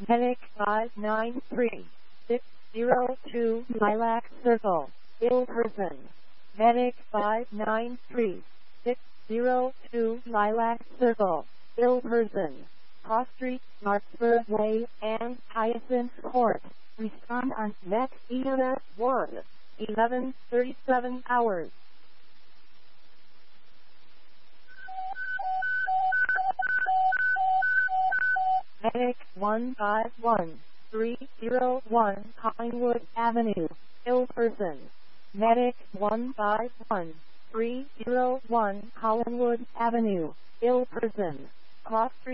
Medic 593602 Lilac Circle, ill person. Medic 593602 Lilac Circle, ill person. Cross Street, Marksburg Way, and Hyacinth Court. Respond on next EMS 1, 11:37 hours. Medic 151301 Collingwood Avenue, ill person. Medic 151301 Collingwood Avenue, ill person. Cross Street.